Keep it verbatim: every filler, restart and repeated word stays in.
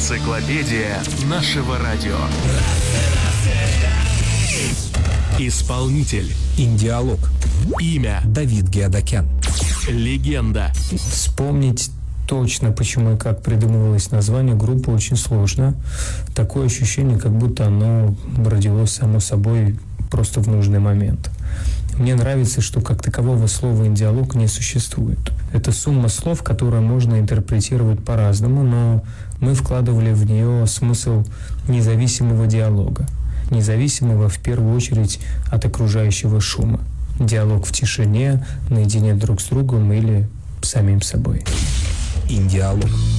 Энциклопедия нашего радио. Исполнитель. Индиалог. Имя. Давид Геодокян. Легенда. Вспомнить точно, почему и как придумывалось название группы, очень сложно. Такое ощущение, как будто оно родилось само собой просто в нужный момент. Мне нравится, что как такового слова «индиалог» не существует. Это сумма слов, которые можно интерпретировать по-разному, но мы вкладывали в нее смысл независимого диалога. Независимого в первую очередь от окружающего шума. Диалог в тишине, наедине друг с другом или самим собой. Индиалог.